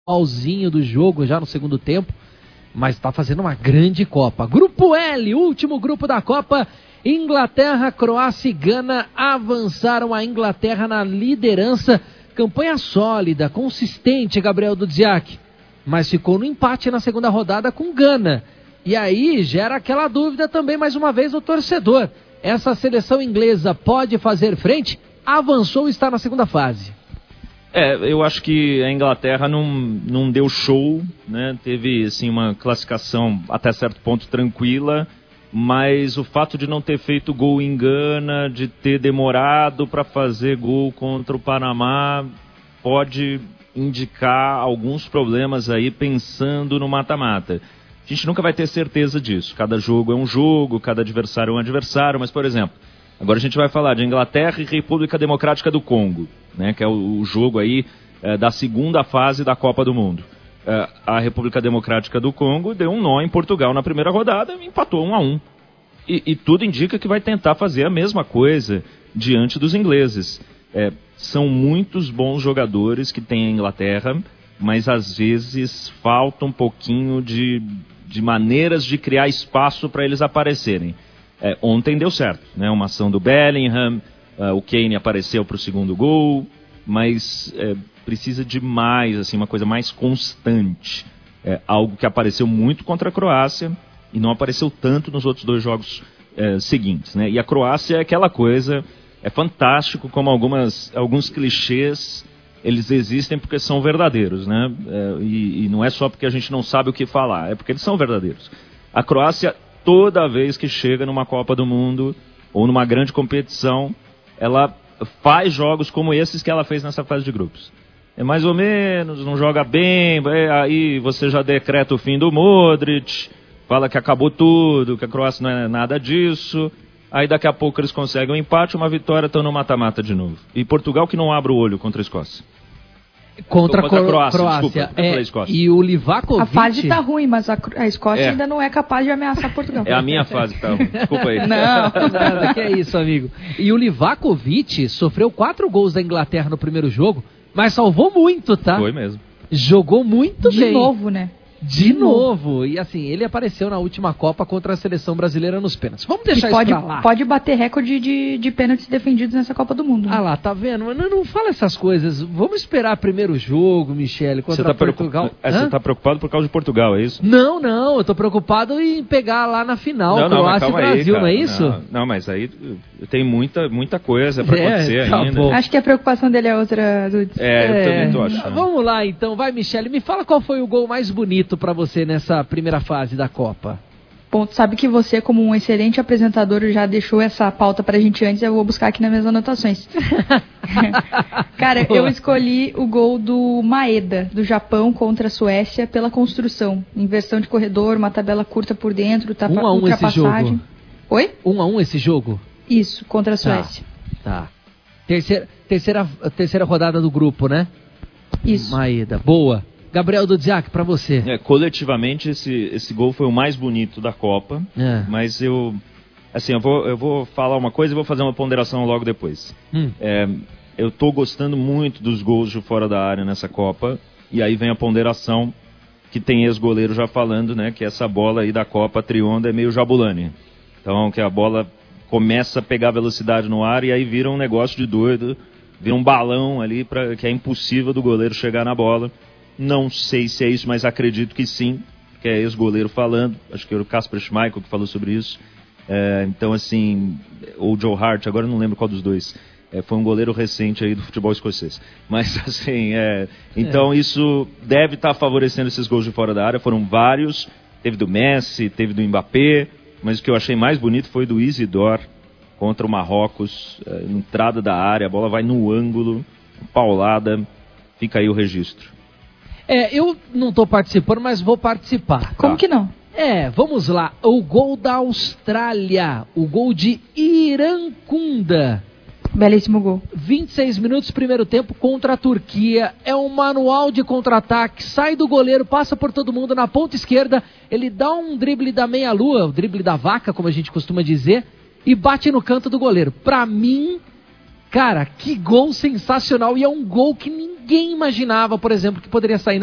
finalzinho do jogo já no segundo tempo, mas está fazendo uma grande Copa. Grupo L, último grupo da Copa. Inglaterra, Croácia e Gana avançaram. A Inglaterra na liderança, campanha sólida, consistente, Gabriel Dudziak, mas ficou no empate na segunda rodada com Gana. E aí gera aquela dúvida também mais uma vez o torcedor: essa seleção inglesa pode fazer frente? Avançou e está na segunda fase. Eu acho que a Inglaterra não deu show, né? Teve assim, uma classificação até certo ponto tranquila, mas o fato de não ter feito gol em Gana, de ter demorado para fazer gol contra o Panamá, pode indicar alguns problemas aí pensando no mata-mata. A gente nunca vai ter certeza disso. Cada jogo é um jogo, cada adversário é um adversário, mas, por exemplo, agora a gente vai falar de Inglaterra e República Democrática do Congo, né, que é o jogo aí da segunda fase da Copa do Mundo. A República Democrática do Congo deu um nó em Portugal na primeira rodada e empatou 1-1. E tudo indica que vai tentar fazer a mesma coisa diante dos ingleses. São muitos bons jogadores que tem a Inglaterra, mas às vezes falta um pouquinho de maneiras de criar espaço para eles aparecerem. Ontem deu certo, né? Uma ação do Bellingham, o Kane apareceu para o segundo gol, mas precisa de mais, assim, uma coisa mais constante. Algo que apareceu muito contra a Croácia e não apareceu tanto nos outros dois jogos seguintes, né? E a Croácia é aquela coisa, é fantástico como alguns clichês, eles existem porque são verdadeiros, né? E não é só porque a gente não sabe o que falar, é porque eles são verdadeiros. A Croácia, toda vez que chega numa Copa do Mundo ou numa grande competição, ela faz jogos como esses que ela fez nessa fase de grupos. É mais ou menos, não joga bem, aí você já decreta o fim do Modric, fala que acabou tudo, que a Croácia não é nada disso, aí daqui a pouco eles conseguem um empate, uma vitória, estão no mata-mata de novo. E Portugal que não abre o olho contra a Escócia. Contra a Croácia. Desculpa, e o Livakovic... A fase tá ruim, mas a Escócia ainda não é capaz de ameaçar Portugal. É a minha fase que tá ruim, desculpa aí. Não, que é isso, amigo. E o Livakovic sofreu 4 gols da Inglaterra no primeiro jogo, mas salvou muito, tá? Foi mesmo. Jogou muito bem. De novo, né? De novo. E assim, ele apareceu na última Copa contra a seleção brasileira nos pênaltis. Vamos deixar isso pra lá. Pode bater recorde de pênaltis defendidos nessa Copa do Mundo. Né? Ah lá, tá vendo? Não fala essas coisas. Vamos esperar primeiro jogo, Michele, contra Portugal. Você tá preocupado por causa de Portugal, é isso? Não. Eu tô preocupado em pegar lá na final, Croácia e Brasil, não é isso? Não, mas aí tem muita coisa pra acontecer ainda. Bom. Acho que a preocupação dele é outra. Eu também tô achando. Vamos lá então, vai, Michele. Me fala qual foi o gol mais bonito para você nessa primeira fase da Copa. Bom, tu sabe que você, como um excelente apresentador, já deixou essa pauta pra gente antes, eu vou buscar aqui nas minhas anotações. Cara, eu escolhi o gol do Maeda, do Japão, contra a Suécia, pela construção. Inversão de corredor, uma tabela curta por dentro, ultrapassagem. Esse jogo. Oi? 1-1 esse jogo? Isso, contra a Suécia. Tá. Terceira rodada do grupo, né? Isso. Maeda, boa. Gabriel Dudziak, pra você. Coletivamente, esse gol foi o mais bonito da Copa, mas eu vou falar uma coisa e vou fazer uma ponderação logo depois. Eu tô gostando muito dos gols de fora da área nessa Copa, e aí vem a ponderação que tem ex-goleiro já falando, né, que essa bola aí da Copa Trionda é meio Jabulani. Então, que a bola começa a pegar velocidade no ar e aí vira um negócio de doido, vira um balão ali que é impossível do goleiro chegar na bola. Não sei se é isso, mas acredito que sim, que é ex-goleiro falando. Acho que era o Kasper Schmeichel que falou sobre isso. Então, assim, ou Joe Hart, agora eu não lembro qual dos dois. Foi um goleiro recente aí do futebol escocês. Mas, assim, então isso deve estar favorecendo esses gols de fora da área. Foram vários. Teve do Messi, teve do Mbappé. Mas o que eu achei mais bonito foi do Isidore contra o Marrocos. Entrada da área, a bola vai no ângulo, paulada. Fica aí o registro. Eu não estou participando, mas vou participar. Como que não? Vamos lá. O gol da Austrália. O gol de Irankunda. Belíssimo gol. 26 minutos, primeiro tempo, contra a Turquia. É um manual de contra-ataque. Sai do goleiro, passa por todo mundo na ponta esquerda. Ele dá um drible da meia-lua, o drible da vaca, como a gente costuma dizer, e bate no canto do goleiro. Pra mim, cara, que gol sensacional. E é um gol que ninguém imaginava, por exemplo, que poderia sair